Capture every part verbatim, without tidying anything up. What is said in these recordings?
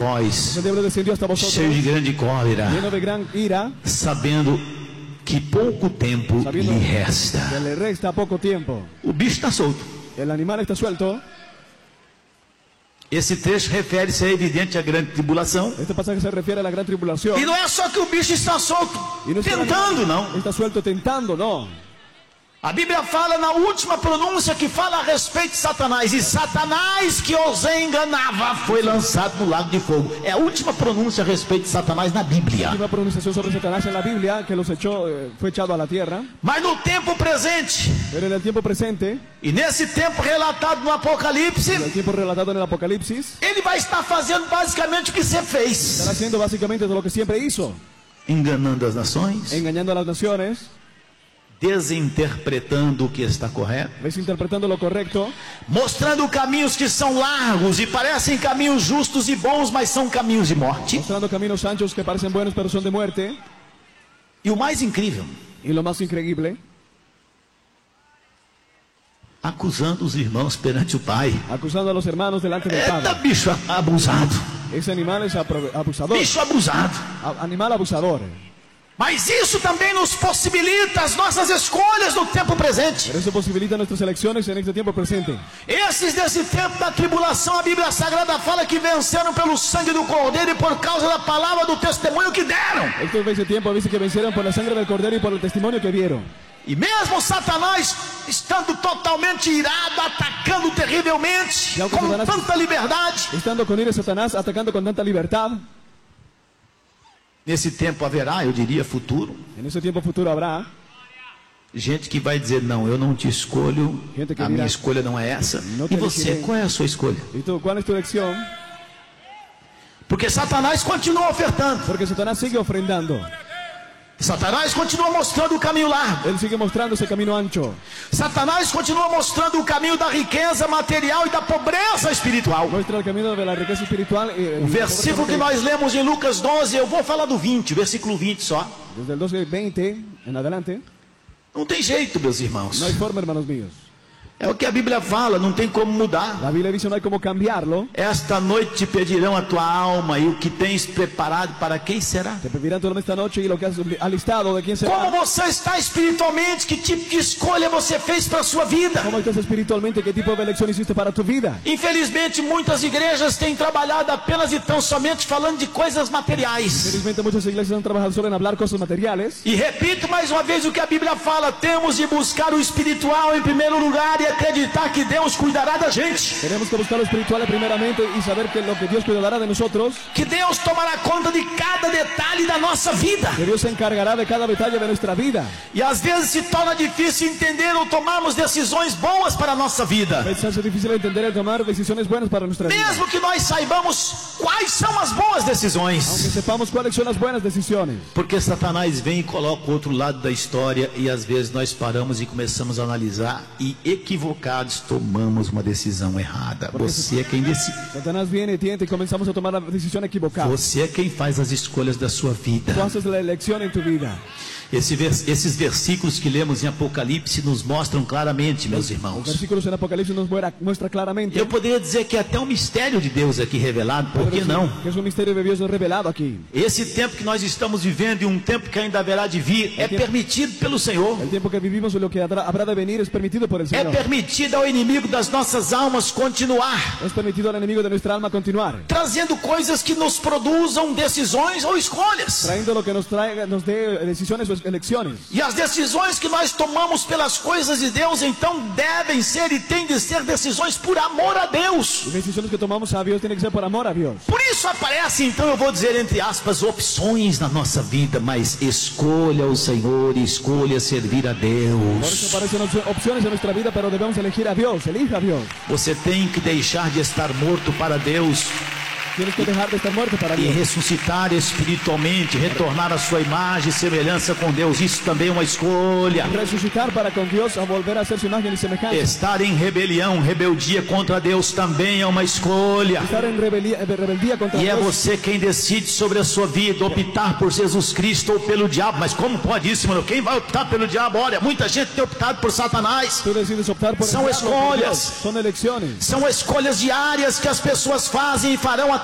vós, Ese diablo descendió hasta vosotros, cheio de grande cólera, lleno de gran ira, sabendo que pouco tempo sabiendo lhe que resta. le resta poco tiempo. O bicho está solto. El animal está suelto. Esse trecho refere-se, é evidente, à grande tribulação. Este pasaje se refiere a la gran tribulación. E não é só que o bicho está solto, Y no es que el tentando, animal não. está suelto tentando, no. A Bíblia fala na última pronúncia que fala a respeito de Satanás. E Satanás que os enganava foi lançado no lago de fogo. É a última pronúncia a respeito de Satanás na Bíblia. Una pronunciación sobre Satanás en la Biblia que los echó, eh, fue echado a la tierra. Mas no tempo presente, Pero en el tiempo presente, e nesse tempo relatado no Apocalipse, en el tiempo relatado en el Apocalipsis, ele vai estar fazendo basicamente o que você estará fez, haciendo básicamente todo lo que siempre hizo, enganando as nações, engañando a las naciones, desinterpretando o que está correto, desinterpretando lo correcto, mostrando caminhos que são largos e parecem caminhos justos e bons, mas são caminhos de morte. mostrando caminos anchos que parecen buenos pero son de muerte. E o mais incrível, Y lo más increíble, acusando os irmãos perante o Pai. acusando a los hermanos delante del Eita, Padre. bicho abusado, Ese animal es apro- abusador, bicho abusado. a- animal abusador. Mas isso também nos possibilita as nossas escolhas no tempo presente. Pero eso posibilita nuestras elecciones en este tiempo presente. Esses desse tempo da tribulação, a Bíblia Sagrada fala que venceram pelo sangue do Cordeiro e por causa da palavra do testemunho que deram. Estos de ese tiempo dice que vencieron por la sangre del Cordero y por el testimonio que dieron. E mesmo Satanás estando totalmente irado, atacando terrivelmente, E ao que com Satanás- tanta liberdade, Estando con ira Satanás, atacando con tanta libertad, nesse tempo haverá, eu diria, futuro, en ese tiempo futuro habrá gente que vai dizer: não, eu não te escolho, Gente que a dirá, minha escolha não é essa. "No E te você, elegirei". qual é a sua escolha? ¿Y tú cuál es tu elección? Porque Satanás continua ofertando, Porque Satanás sigue ofrendando. Satanás continua mostrando o caminho largo, Él sigue mostrando ese camino ancho. Satanás continua mostrando o caminho da riqueza material e da pobreza espiritual. Muestra el camino de la riqueza espiritual. Y, y O versículo que nós lemos em Lucas doze, eu vou falar do vinte, versículo vinte só. Desde el doce veinte en adelante, Não tem jeito, meus irmãos. no hay forma, hermanos míos. É o que a Bíblia fala, não tem como mudar. La Biblia dice no hay cómo cambiarlo. Esta noite te pedirão a tua alma e o que tens preparado para quem será? Te pedirán todo esta noche y lo que has alistado de quién Como será. você está espiritualmente? Que tipo de escolha você fez para a sua vida? ¿Cómo estás espiritualmente? ¿Qué tipo de elección hiciste para tu vida? Infelizmente, muitas igrejas têm trabalhado apenas e tão somente falando de coisas materiais. Felizmente muchas iglesias han trabajado solo en hablar cosas materiales. E repito mais uma vez o que a Bíblia fala: temos de buscar o espiritual em primeiro lugar e acreditar que Deus cuidará da gente. Tenemos que buscar lo espiritual primeramente y saber que lo que Dios cuidará de nosotros, Que Deus tomará conta de cada detalhe da nossa vida. que Dios se encargará de cada detalle de nuestra vida. E às vezes se torna difícil entender ou tomarmos decisões boas para a nossa vida. A veces es difícil entender y tomar decisiones buenas para nuestra vida. Mesmo que nós saibamos quais são as boas Aunque decisões. sepamos cuáles son las buenas decisiones. Porque Satanás vem e coloca o outro lado da história e às vezes nós paramos e começamos a analisar e equivocados tomamos uma decisão errada. Você é quem decide. Satanás viene y tienta y comenzamos a tomar la decisión equivocada. Você é quem faz as escolhas da sua vida. Tú haces la elección en tu vida. Esse vers- esses versículos que lemos em Apocalipse nos mostram claramente, meus Los irmãos. versículos en Apocalipsis nos muestra, muestra claramente. Eu poderia dizer que é até um mistério de Deus aqui revelado, por que não? Que es un misterio de Dios revelado aquí. Esse tempo que nós estamos vivendo e um tempo que ainda haverá de vir é permitido pelo Senhor. El tiempo que vivimos y lo que habrá habrá de venir es permitido por el É Señor. permitido ao inimigo das nossas almas continuar Es permitido al enemigo de nuestra alma continuar, trazendo coisas que nos produzam decisões ou escolhas. trayendo lo que nos traiga, nos dé decisiones o elecciones. E as decisões que nós tomamos pelas coisas de Deus, então devem ser e têm de ser decisões por amor a Deus. Y decisiones que tomamos a Dios tienen que ser por amor a Dios. Por isso aparece, então, eu vou dizer entre aspas, opções na nossa vida, mas escolha o Senhor e escolha servir a Por eso Deus. aparecen opci- opciones en nuestra vida, pero debemos elegir a Dios. Elija a Dios. Você tem que deixar de estar morto para Deus Tienes que dejar de estar muerto para e Dios. ressuscitar espiritualmente, retornar à sua imagem e semelhança com Deus. Isso também é uma escolha. Resucitar para con Dios, a volver a ser su imagen y semejanza. Estar em rebelião, rebeldia contra Deus também é uma escolha. Estar en rebeldía, en rebeldía contra E é Dios. você quem decide sobre a sua vida, optar por Jesus Cristo ou pelo diabo. Mas como pode isso, mano? Quem vai optar pelo diabo? Olha, muita gente tem optado por Satanás. Tú decides optar por el Son diablo o por escolhas. Dios. Son elecciones. São escolhas diárias que as pessoas fazem e farão até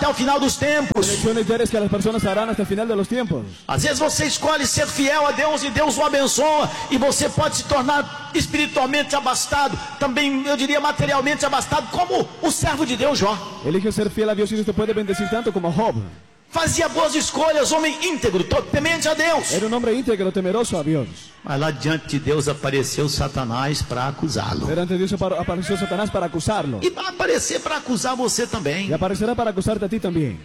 até o final dos tempos. Elecciones diarias que las personas harán hasta el final de los tiempos. Às vezes você escolhe ser fiel a Deus e Deus o abençoa, e você pode se tornar espiritualmente abastado, também eu diria materialmente abastado, como o servo de Deus Jó. Elige ser fiel a Dios y Dios te puede bendecir tanto como Job. Fazia boas escolhas, homem íntegro, temente a Deus. Era un hombre íntegro, temeroso a Dios. Mas lá diante de Deus apareceu Satanás para acusá-lo. Pero ante Dios apareció Satanás para acusarlo. E vai aparecer para acusar você também. Y aparecerá para acusarte a ti también.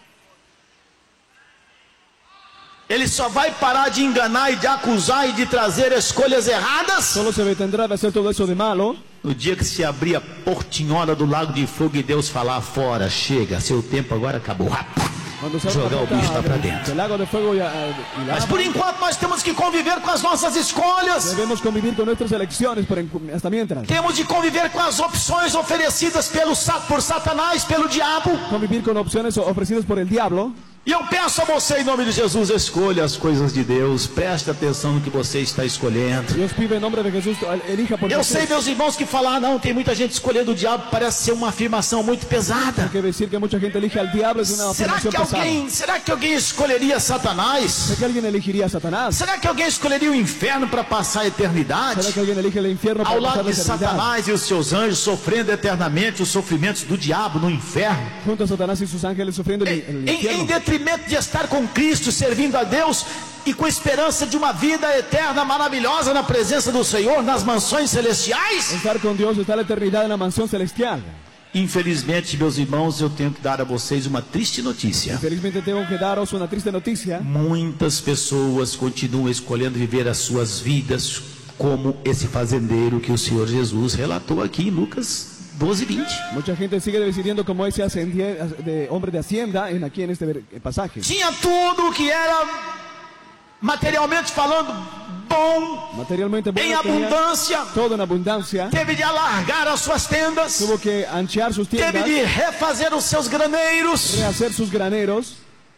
Ele só vai parar de enganar e de acusar e de trazer escolhas erradas Solo se detendrá de hacer todo eso de malo no dia que se abrir a portinhola do lago de fogo e Deus falar: fora, chega, seu tempo agora acabou. cuando se Jogar o bicho lá para del, dentro. del lago de fuego y, a- y la Mas por enquanto nós temos que conviver com as nossas escolhas. debemos convivir con nuestras elecciones por en- hasta mientras. Temos de conviver com as opções oferecidas pelo, sa- por Satanás, pelo diabo. Convivir con opciones ofrecidas por el diablo. E eu peço a você, em nome de Jesus, escolha as coisas de Deus. Preste atenção no que você está escolhendo. Dios pide en nombre de Jesús, elija por Eu Jesús. sei, meus irmãos, que falar, não, tem muita gente escolhendo o diabo, parece ser uma afirmação muito pesada. Que decir que mucha gente elige al diablo es una Será afirmación que pesada. alguém, será que alguém escolheria Satanás? ¿Será que alguien elegiría a Satanás? Será que alguém escolheria o inferno para passar a eternidade? ¿Será que alguien elige el infierno Ao para lado pasar la de eternidad? Satanás e os seus anjos, sofrendo eternamente os sofrimentos do diabo no inferno. Junto a Satanás y sus ángeles sufriendo el, el Em, em infierno. detrimento de estar com Cristo, servindo a Deus e com esperança de uma vida eterna maravilhosa na presença do Senhor, nas mansões celestiais. Estar con Dios, estar la eternidad en la mansión celestial. Infelizmente, meus irmãos, eu tenho que dar a vocês uma triste notícia. Felizmente tengo que daros una triste noticia. Muitas pessoas continuam escolhendo viver as suas vidas como esse fazendeiro que o Senhor Jesus relatou aqui em Lucas doze, vinte. Mucha gente sigue decidiendo como ese ascendie- de hombre de hacienda en aquí en este ver- pasaje. Tinha tudo que era, materialmente falando, bom, Materialmente em bueno, tenía abundância. todo en abundancia. Teve de alargar as suas tendas, Tuvo que anchear sus teve tiendas, de refazer os seus graneiros. rehacer sus graneros.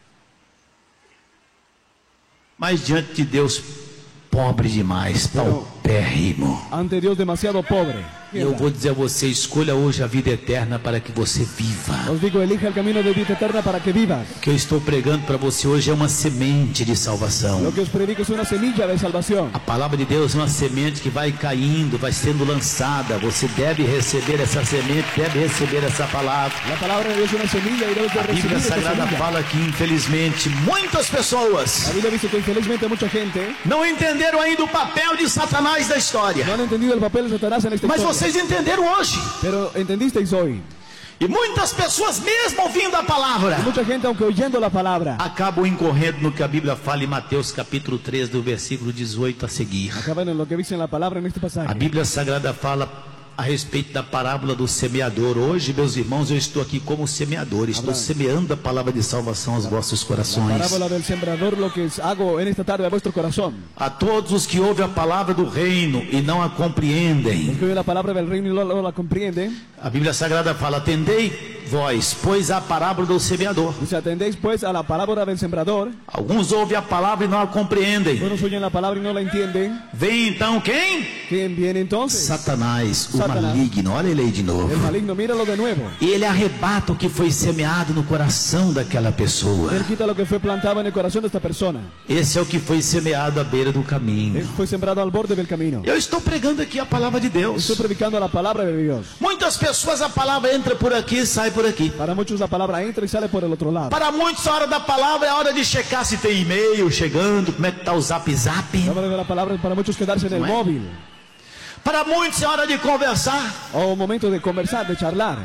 Mas diante de Deus, pobre demais, paupérrimo. Ante Dios demasiado pobre. E eu vou dizer a você, escolha hoje a vida eterna para que você viva. Os digo, elija el camino de vida eterna para que vivas. O que eu estou pregando para você hoje é uma semente de salvação. Lo que os predico es una semilla de salvación. A palavra de Deus é uma semente que vai caindo, vai sendo lançada. Você deve receber essa semente, deve receber essa palavra. La palabra de Dios es una semilla y debes de A recibir Bíblia esta Sagrada semilla. fala que, infelizmente, muitas pessoas La Biblia dice que infelizmente mucha gente não entenderam ainda o papel de Satanás da história. no han entendido el papel de Satanás en esta Mas historia. vocês entenderam hoje. Pero entendisteis hoy. E muitas pessoas, mesmo ouvindo a palavra, Y mucha gente, aunque oyendo la palabra, acabam incorrendo no que a Bíblia fala em Mateus capítulo três, do versículo dezoito a seguir. acaban en lo que dice en la palabra en este A pasaje. Bíblia Sagrada fala a respeito da parábola do semeador. Hoje, meus irmãos, eu estou aqui como semeador. Estou Amém. semeando a palavra de salvação aos vossos La corações. parábola del sembrador, lo que hago en esta tarde a vuestro corazón. A todos os que ouvem a palavra do reino e não a Los compreendem. que oyen la palabra del reino y no, no la comprenden, A Bíblia Sagrada fala: atendei vós, pois a parábola do semeador. dice, atendéis pues a la parábola del sembrador. Alguns ouvem a palavra e não a compreendem. Unos oyen la palabra y no la entienden. Vem então quem? ¿Quién viene entonces? Satanás, o Satanás. maligno. Olha ele aí de novo. El maligno, míralo de nuevo. E ele arrebata o que foi semeado no coração daquela pessoa. Él quita lo que fue plantado en el corazón de esta persona. Esse é o que foi semeado à beira do Él caminho. fue sembrado al borde del camino. Eu estou pregando aqui a palavra de Deus. Estoy predicando la palabra de Dios. Muitas pessoas a palavra entra por aqui e sai por aqui. Para muchos la palabra entra y sale por el otro lado. Para muitos a hora da palavra é a hora de checar se tem e-mail chegando, como é que está o zap zap. La hora de la palabra es para muchos quedarse en el No es. móvil. Para muitos é hora de conversar. O un momento de conversar, de charlar.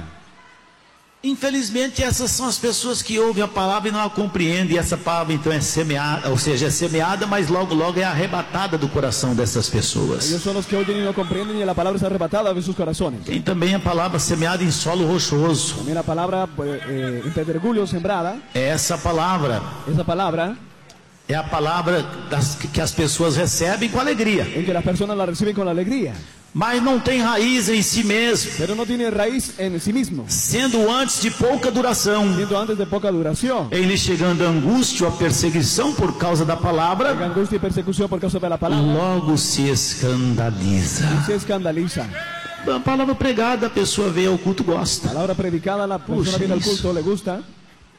Infelizmente essas são as pessoas que ouvem a palavra e não a compreendem. E essa palavra então é semeada, ou seja, é semeada, mas logo logo é arrebatada do coração dessas pessoas. Ellos son los que oyen y no comprenden y la palabra es arrebatada de sus corazones. Tem também a palavra semeada em solo rochoso. También la palabra pues, eh, en pedregulho sembrada. É essa palavra, Esa palabra é a palavra das, que as pessoas recebem com alegria, en que las personas la reciben con alegría. mas não tem raiz em si mesmo, Pero no tiene raíz en sí mismo. sendo antes de pouca duração, Siendo antes de poca duración. em lhe chegando a angústia ou a perseguição por causa da Hay palavra, angustia y persecución por causa de la palabra. logo se escandaliza. Se escandaliza. A palavra pregada, a pessoa vê ao culto, gosta. Palabra predicada, la persona Puxa, viene al isso. culto, le gusta.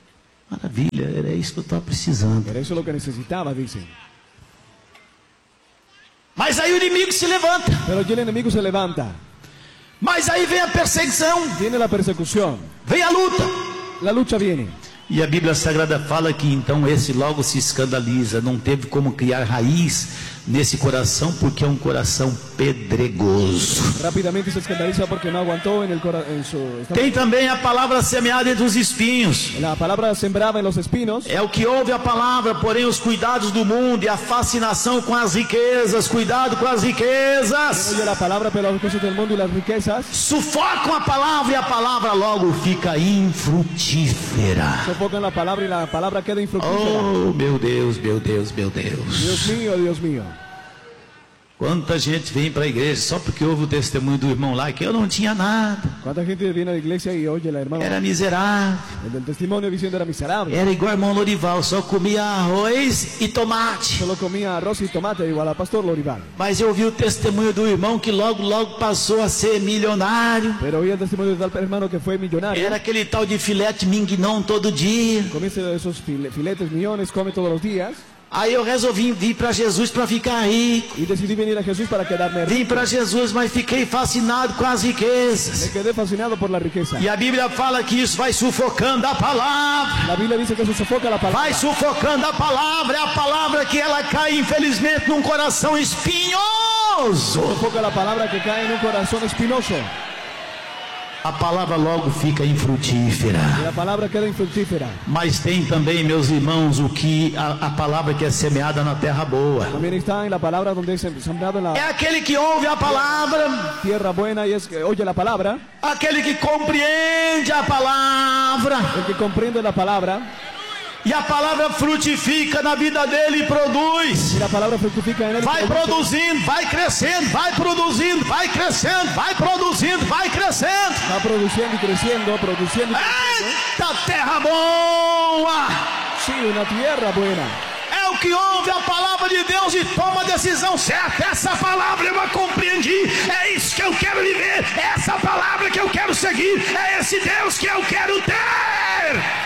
Maravilha, era isso que eu estava precisando. Era eso lo que necesitaba, dice. Mas aí o inimigo se levanta. Pero aquí el enemigo se levanta. Mas aí vem a perseguição. Viene la persecución. Vem a luta. La lucha viene. E a Bíblia Sagrada fala que então esse logo se escandaliza. Não teve como criar raiz nesse coração, porque é um coração pedregoso. Rápidamente se escandaliza porque no aguantó en el cora en su Tem também a palavra semeada entre os espinhos. La palabra sembrada en los espinos. É o que ouve a palavra, porém os cuidados do mundo e a fascinação com as riquezas, cuidado com as riquezas. Oye la palabra, pero las cosas del mundo y las riquezas. Sufocam a palavra e a palavra logo fica infrutífera. Sofocan la palabra y la palabra queda infructífera. Oh, meu Deus, meu Deus, meu Deus. Dios mío, Dios mío. Quanta gente vem para a igreja só porque ouve o testemunho do irmão lá, que eu não tinha nada. ¿Cuánta gente viene a la iglesia y oye la hermana? Era miserável. El del testimonio diciendo era miserable. Era igual irmão Lorival, só comia arroz e tomate. Solo comía arroz y tomate igual al pastor Lorival. Mas eu ouvi o testemunho do irmão que logo, logo passou a ser milionário. Pero oí el testimonio del hermano que fue millonario. Era aquele tal de filete mingnon todo dia. Comienza esos filetes millones, come todos los días. Aí eu resolvi vir para Jesus para ficar rico. Y decidí venir a Jesús para quedarme rico. Vim para Jesus, mas fiquei fascinado com as riquezas. Me quedé fascinado por la riqueza. E a Bíblia fala que isso vai sufocando a palavra. La Biblia dice que eso sofoca la palabra. Vai sufocando a palavra. É a palavra que ela cai, infelizmente, num coração espinhoso. Sofoca la palabra que cae en un corazón espinoso. A palavra logo fica infrutífera. E a palavra queda infrutífera. Mas tem também, meus irmãos, o que a, a palavra que é semeada na terra boa. También está en la palabra donde es sembrado en la É aquele que ouve a palavra, tierra buena y es que oye la palabra. aquele que compreende a palavra, El que comprende la palabra. e a palavra frutifica na vida dele e produz. Y la palabra fructifica en él. Vai produzindo, vai crescendo, vai produzindo, vai crescendo, vai produzindo, vai crescendo. Va produciendo y creciendo, produciendo y creciendo. Eita terra boa! Sí, una tierra buena. É o que ouve a palavra de Deus e toma a decisão certa. Essa palavra eu a compreendi. É isso que eu quero viver. É essa palavra que eu quero seguir. É esse Deus que eu quero ter.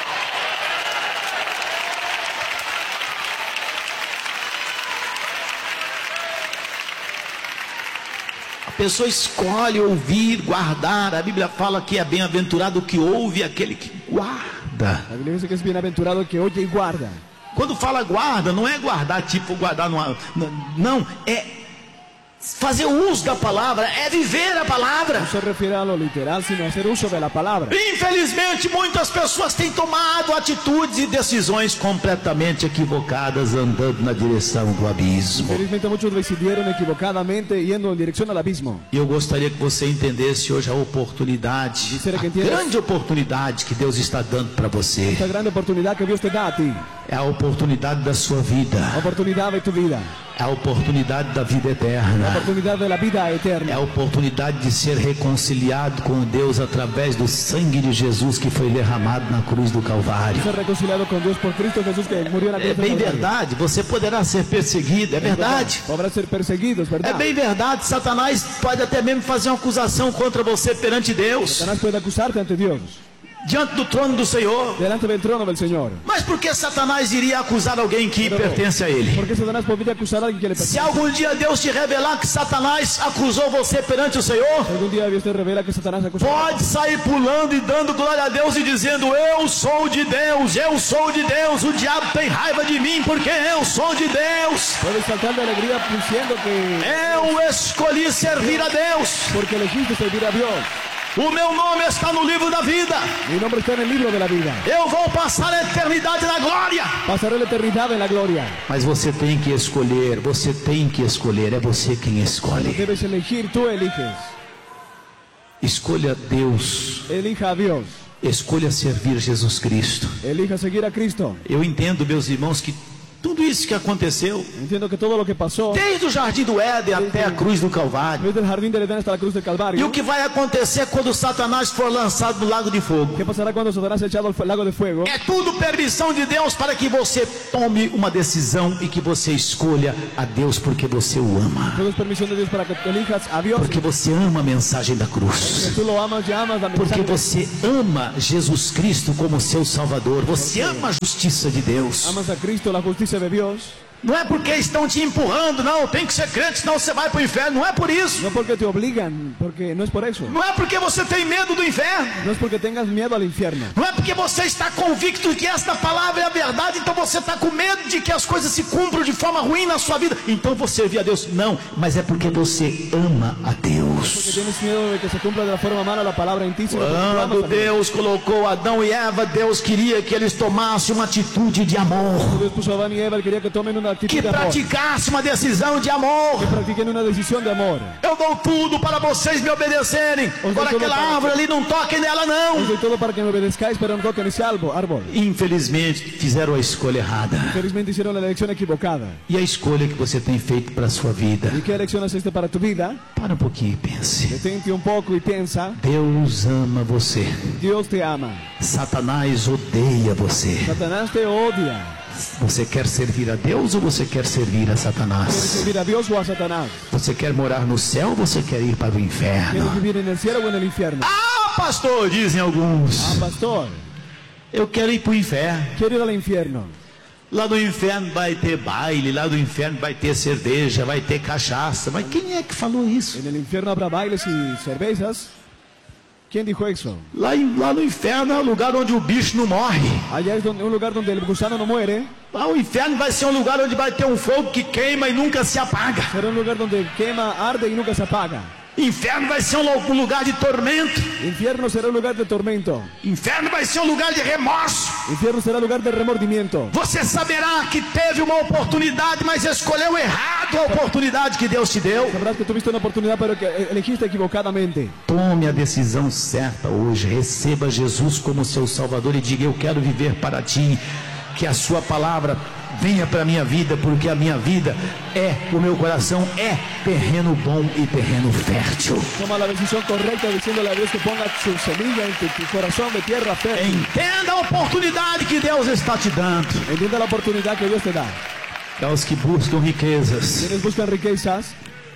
A pessoa escolhe ouvir, guardar. A Bíblia fala que é bem-aventurado o que ouve, aquele que guarda. La Biblia dice que es bienaventurado el que oye y guarda. Quando fala guarda, não é guardar tipo guardar numa, não, é fazer uso da palavra, é viver a palavra. No se refiere a lo literal, sino a hacer uso de la palabra. Infelizmente, muitas pessoas têm tomado atitudes e decisões completamente equivocadas, andando na direção do abismo. Felizmente muchos decidieron equivocadamente yendo en dirección al abismo. E eu gostaria que você entendesse hoje a oportunidade, Quisiera que a entiendas grande oportunidade que Deus está dando para você. esta grande oportunidad que Dios te da a ti. É a oportunidade da sua vida, Oportunidad de tu vida. é a oportunidade da vida eterna. Oportunidad de la vida É eterna. a oportunidade de ser reconciliado com Deus através do sangue de Jesus que foi derramado na cruz do Calvário. Ser reconciliado con Dios por Cristo Jesús que murió en la É cruz del bem Calvario. verdade, você poderá ser perseguido, é verdade. Podrás ser perseguidos, É ¿verdad? bem verdade, Satanás pode até mesmo fazer uma acusação contra você perante Deus, Satanás puede acusarte ante Dios, diante do trono do Senhor. delante del trono del Señor. Mas por que Satanás iria acusar alguém que pertence a ele? Porque Satanás podría acusar a alguien que le Se pertenece. algum dia Deus te revelar que Satanás acusou você perante o Senhor, Algún día Dios te revela que Satanás acusa. pode sair pulando e dando glória a Deus e dizendo: eu sou de Deus, eu sou de Deus. O diabo tem raiva de mim porque eu sou de Deus. Puedes saltar de alegría diciendo que Eu escolhi servir a Deus. porque elegiste servir a Dios. O meu nome está no livro da vida. Mi nombre está en el libro de la vida. Eu vou passar a eternidade na glória. Pasaré la eternidad en la gloria. Mas você tem que escolher, você tem que escolher, é você quem escolhe. Debes elegir, tú eliges. Escolha Deus, Elija a Dios. escolha servir Jesus Cristo. Elija seguir a Cristo. Eu entendo, meus irmãos, que Tudo isso que aconteceu, Entiendo que todo lo que pasó, desde o jardim do Éden até a cruz do Calvário. desde el jardín del Edén hasta la cruz del E Calvario, o que vai acontecer quando Satanás for lançado no lago de fogo? ¿qué pasará cuando Satanás es echado al fu- lago de fuego? É tudo permissão de Deus para que você tome uma decisão e que você escolha a Deus porque você o ama. Todo es permisión de Dios para que tú elijas a Dios. Porque você ama a mensagem da Que cruz. tú lo amas y amas la Porque mensaje. você ama Jesus Cristo como seu Salvador. Você ama a justiça de Deus. Amas a Cristo, la justicia de Dios. Não é porque estão te empurrando, não, tem que ser crente, senão você vai para o inferno. Não é por isso. No porque te obligan, porque no es por eso. Não é porque você tem medo do inferno. No es porque tengas miedo al infierno. Não é porque você está convicto de que esta palavra é a verdade, então você está com medo de que as coisas se cumpram de forma ruim na sua vida, então você servir a Deus. Não, mas é porque você ama a Porque Deus. tienes miedo de que se cumpla de la forma mala la palabra en ti, sino porque tú amas Quando a Dios. Deus colocou Adão e Eva, Deus queria que eles tomassem uma atitude de amor, Dios puso a Adán y Eva, él quería que tomen una que actitud de amor, praticasse uma decisão de amor. que practiquen una decisión de amor. Eu dou tudo para vocês me obedecerem. Agora aquela árvore ali, não toquem nela Os não. doy todo para que me obedezcáis, pero no toquen ese árbol. árbol. Infelizmente fizeram a escolha errada. Felizmente hicieron la elección equivocada. E a escolha que você tem feito para a sua vida? ¿Y qué elección haces para tu vida? Para um pouquinho e pense. Detente un poco y piensa. Deus ama você. Dios te ama. Satanás odeia você. Satanás te odia. Você quer servir a Deus ou você quer servir a ¿Quieres Satanás? servir a Dios o a Satanás? Você quer morar no céu ou você quer ir para o ¿Quieres inferno? vivir en el cielo o en el infierno? Ah, pastor, dizem alguns. Ah, pastor, Eu quero ir para o inferno. quiero ir al infierno. Lá no inferno vai ter baile, lá no inferno vai ter cerveja, vai ter cachaça. Mas quem é que falou isso? En el infierno habrá bailes y cervezas. ¿Quién dijo eso? Lá, em- lá no inferno é o lugar onde o bicho não morre. Allá es donde, un lugar donde el gusano no muere. Lá o inferno vai ser um lugar onde vai ter um fogo que queima e nunca se apaga. Será un lugar donde quema, arde y nunca se apaga. Inferno vai ser um lu- um lugar de tormento. Infierno será un lugar de tormento. Inferno vai ser um lugar de remorso. Infierno será lugar de remordimiento. Você saberá que teve uma oportunidade, mas escolheu errado a oportunidade que Deus te deu. Sabrás que tuviste una oportunidad pero que elegiste equivocadamente. Tome a decisão certa hoje. Receba Jesus como seu Salvador e diga: eu quero viver para ti. Que a sua palavra venha para a minha vida, porque a minha vida é, o meu coração é terreno bom e terreno fértil. Toma la decisión correcta diciéndole a Dios que ponga su semilla en tu, tu corazón de tierra fértil. Entenda a oportunidade que Deus está te dando. Entienda la oportunidad que Dios te da. Aos que buscam riquezas, Quienes buscan riquezas,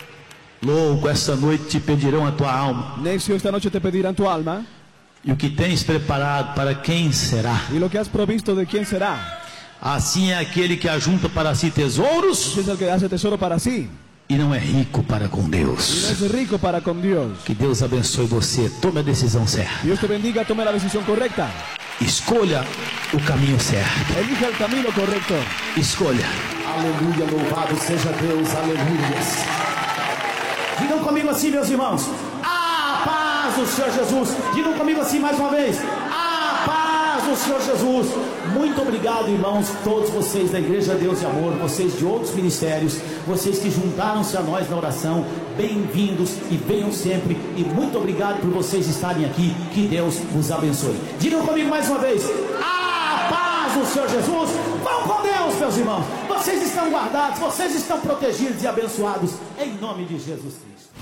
louco, esta noite te pedirão a tua alma. necio, esta noche te pedirán tu alma. E o que tens preparado para quem será? Y lo que has provisto, ¿de quién será? Assim é aquele que ajunta para si tesouros Es el que hace tesoro para sí e não é rico para com y no Deus. es rico para con Dios. Que Deus abençoe você. Tome a decisão certa. Dios te bendiga, tome la decisión correcta. Escolha o caminho certo. Elija el camino correcto. Escolha. Aleluia, louvado seja Deus. Aleluia. Digam comigo assim, meus irmãos. A paz do Senhor Jesus. Digam comigo assim mais uma vez. A paz do Senhor Jesus. Muito obrigado, irmãos, todos vocês da Igreja Deus e Amor, vocês de outros ministérios, vocês que juntaram-se a nós na oração. Bem-vindos e venham sempre. E muito obrigado por vocês estarem aqui. Que Deus vos abençoe. Digam comigo mais uma vez. A paz do Senhor Jesus. Vão com Deus, meus irmãos. Vocês estão guardados, vocês estão protegidos e abençoados em nome de Jesus Cristo.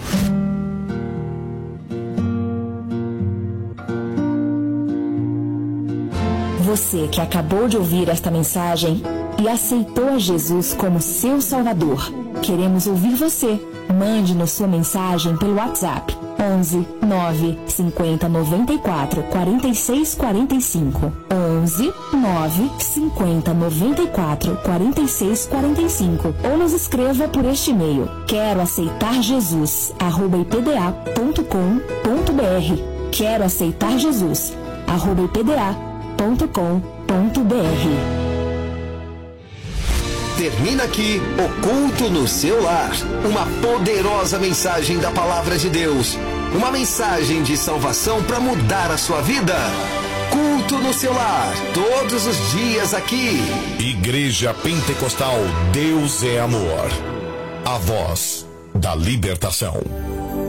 Você que acabou de ouvir esta mensagem e aceitou a Jesus como seu Salvador, queremos ouvir você. Mande-nos sua mensagem pelo WhatsApp onze nove cinquenta noventa e quatro quarenta e seis quarenta e cinco onze nove cinquenta noventa e quatro quarenta e seis quarenta e cinco ou nos escreva por este e-mail quero aceitar Jesus arroba ipda ponto com ponto br quero aceitar Jesus arroba ipda ponto com ponto br. Termina aqui o Culto no Seu Lar. Uma poderosa mensagem da Palavra de Deus. Uma mensagem de salvação para mudar a sua vida. Culto no Seu Lar, todos os dias aqui. Igreja Pentecostal Deus é Amor. A voz da libertação.